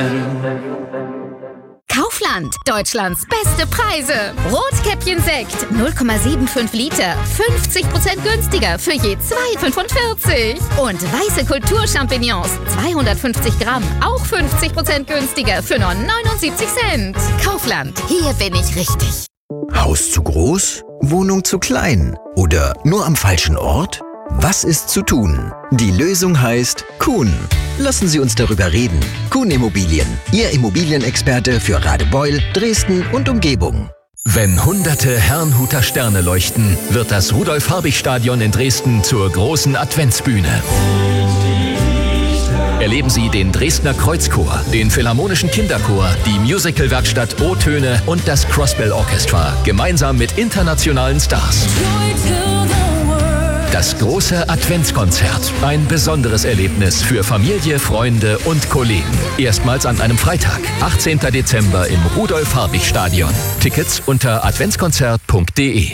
Kaufland, Deutschlands beste Preise. Rotkäppchen-Sekt, 0,75 Liter, 50% günstiger für je 2,45. Und weiße Kulturchampignons, 250 Gramm, auch 50% günstiger für nur 79 Cent. Kaufland, hier bin ich richtig. Haus zu groß? Wohnung zu klein? Oder nur am falschen Ort? Was ist zu tun? Die Lösung heißt Kuhn. Lassen Sie uns darüber reden. Kuhn Immobilien, Ihr Immobilienexperte für Radebeul, Dresden und Umgebung. Wenn hunderte Herrnhuter Sterne leuchten, wird das Rudolf-Habich-Stadion in Dresden zur großen Adventsbühne. Erleben Sie den Dresdner Kreuzchor, den Philharmonischen Kinderchor, die Musicalwerkstatt O-Töne und das Crossbell Orchestra, gemeinsam mit internationalen Stars. Das große Adventskonzert. Ein besonderes Erlebnis für Familie, Freunde und Kollegen. Erstmals an einem Freitag, 18. Dezember im Rudolf-Habich-Stadion. Tickets unter adventskonzert.de.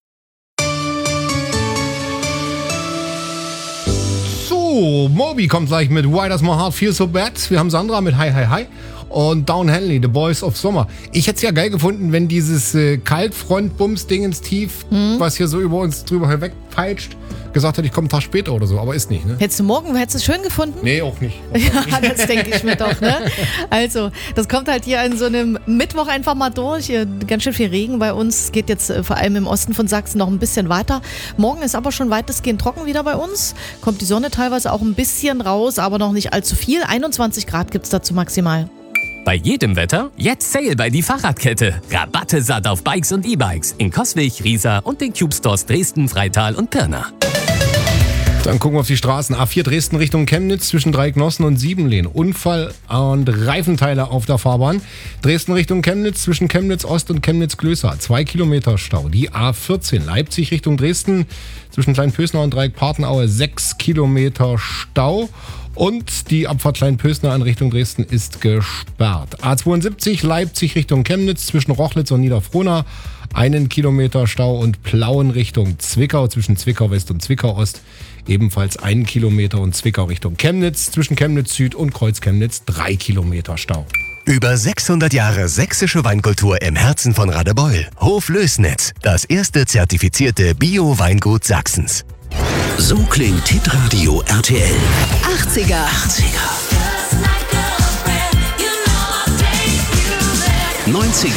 So, Moby kommt gleich mit Why Does My Heart Feel So Bad? Wir haben Sandra mit Hi Hi Hi und Down Henley, The Boys of Summer. Ich hätte es ja geil gefunden, wenn dieses Kaltfront-Bums-Dingens tief, was hier so über uns drüber hinweg peitscht, gesagt hätte, ich komme einen Tag später oder so, aber ist nicht, ne? Hättest du es schön gefunden? Nee, auch nicht. Ja, das denke ich mir doch, ne? Also, das kommt halt hier an so einem Mittwoch einfach mal durch. Hier ganz schön viel Regen bei uns. Es geht jetzt vor allem im Osten von Sachsen noch ein bisschen weiter. Morgen ist aber schon weitestgehend trocken wieder bei uns. Kommt die Sonne teilweise auch ein bisschen raus, aber noch nicht allzu viel. 21 Grad gibt es dazu maximal. Bei jedem Wetter jetzt Sale bei die Fahrradkette. Rabatte satt auf Bikes und E-Bikes in Coswig, Riesa und den Cube Stores Dresden, Freital und Pirna. Dann gucken wir auf die Straßen. A4 Dresden Richtung Chemnitz zwischen Dreiknossen und Siebenlehn. Unfall und Reifenteile auf der Fahrbahn. Dresden Richtung Chemnitz zwischen Chemnitz Ost und Chemnitz Klößer. 2 Kilometer Stau. Die A14 Leipzig Richtung Dresden zwischen Kleinpösner und Dreieck-Partenaue. 6 Kilometer Stau. Und die Abfahrt Kleinpösner in Richtung Dresden ist gesperrt. A72 Leipzig Richtung Chemnitz zwischen Rochlitz und Niederfrohna. 1 Kilometer Stau und Plauen Richtung Zwickau zwischen Zwickau West und Zwickau Ost. Ebenfalls 1 Kilometer und Zwickau Richtung Chemnitz zwischen Chemnitz Süd und Kreuz Chemnitz 3 Kilometer Stau. Über 600 Jahre sächsische Weinkultur im Herzen von Radebeul. Hof Lößnitz, das erste zertifizierte Bio-Weingut Sachsens. So klingt Hitradio RTL. 80er. 90er.